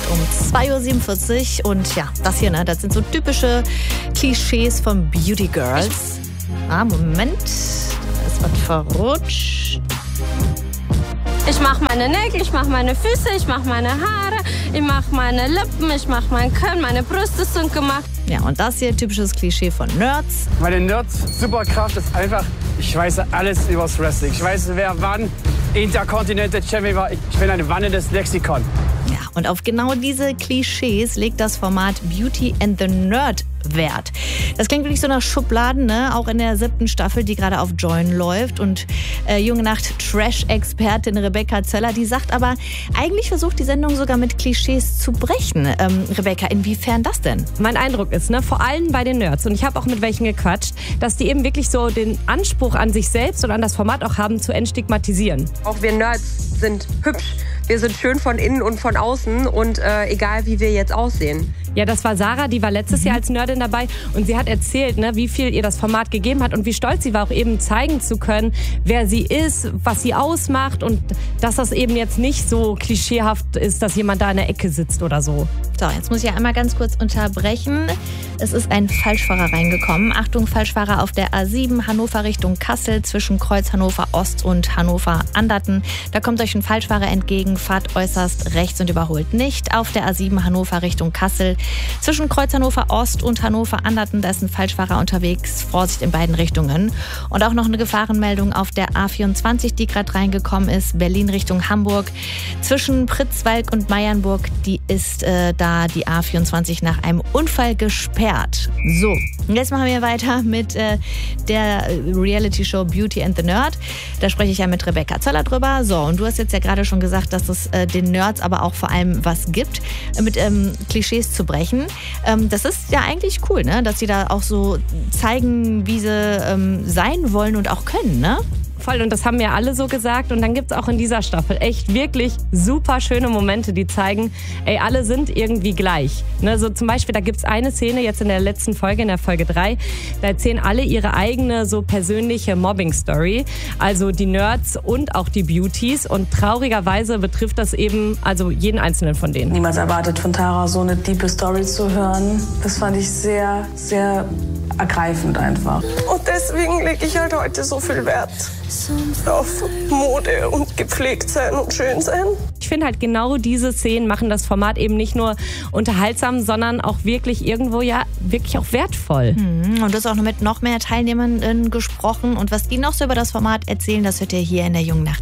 um 2.47 Uhr. Und ja, das hier, ne, das sind so typische Klischees von Beauty Girls. Moment, es wird verrutscht. Ich mache meine Nägel, ich mache meine Füße, ich mache meine Haare, ich mache meine Lippen, ich mache mein Kinn, meine Brüste sind gemacht. Ja, und das hier, typisches Klischee von Nerds. Meine Nerds-Superkraft ist einfach, ich weiß alles übers Wrestling. Ich weiß, wer wann Intercontinental Champion war. Ich bin ein wandelndes Lexikon. Ja, und auf genau diese Klischees legt das Format Beauty and the Nerd Wert. Das klingt wirklich so nach Schubladen, ne? Auch in der 7. Staffel, die gerade auf Join läuft. Und Junge Nacht Trash-Expertin Rebecca Zöller, die sagt aber, eigentlich versucht die Sendung sogar mit Klischees zu brechen. Rebecca, inwiefern das denn? Mein Eindruck ist, ne, vor allem bei den Nerds, und ich habe auch mit welchen gequatscht, dass die eben wirklich so den Anspruch an sich selbst und an das Format auch haben, zu entstigmatisieren. Auch wir Nerds sind hübsch. Wir sind schön von innen und von außen und egal, wie wir jetzt aussehen. Ja, das war Sarah, die war letztes Jahr als Nerdin dabei und sie hat erzählt, ne, wie viel ihr das Format gegeben hat und wie stolz sie war, auch eben zeigen zu können, wer sie ist, was sie ausmacht und dass das eben jetzt nicht so klischeehaft ist, dass jemand da in der Ecke sitzt oder so. So, jetzt muss ich einmal ganz kurz unterbrechen. Es ist ein Falschfahrer reingekommen. Achtung, Falschfahrer auf der A7 Hannover Richtung Kassel zwischen Kreuz Hannover Ost und Hannover Anderten. Da kommt euch ein Falschfahrer entgegen, fahrt äußerst rechts und überholt nicht. Auf der A7 Hannover Richtung Kassel zwischen Kreuz Hannover Ost und Hannover Anderten, da ist ein Falschfahrer unterwegs. Vorsicht in beiden Richtungen. Und auch noch eine Gefahrenmeldung auf der A24, die gerade reingekommen ist, Berlin Richtung Hamburg. Zwischen Pritzwalk und Meiernburg, die ist da die A24 nach einem Unfall gesperrt. So, und jetzt machen wir weiter mit der Reality-Show Beauty and the Nerd. Da spreche ich ja mit Rebecca Zöller drüber. So, und du hast jetzt ja gerade schon gesagt, dass es den Nerds aber auch vor allem was gibt, mit Klischees zu brechen. Das ist ja eigentlich cool, ne? Dass sie da auch so zeigen, wie sie sein wollen und auch können, ne? Voll, und das haben ja alle so gesagt. Und dann gibt's auch in dieser Staffel echt wirklich super schöne Momente, die zeigen, ey, alle sind irgendwie gleich. Ne, so zum Beispiel, da gibt's eine Szene jetzt in der letzten Folge, in der Folge 3, da erzählen alle ihre eigene so persönliche Mobbing-Story. Also die Nerds und auch die Beauties. Und traurigerweise betrifft das eben also jeden einzelnen von denen. Niemals erwartet von Tara, so eine tiefe Story zu hören. Das fand ich sehr, sehr ergreifend einfach. Und deswegen lege ich halt heute so viel Wert auf Mode und gepflegt sein und schön sein. Ich finde halt genau diese Szenen machen das Format eben nicht nur unterhaltsam, sondern auch wirklich irgendwo ja wirklich auch wertvoll. Und du hast auch noch mit noch mehr Teilnehmern gesprochen. Und was die noch so über das Format erzählen, das hört ihr hier in der Jungen Nacht.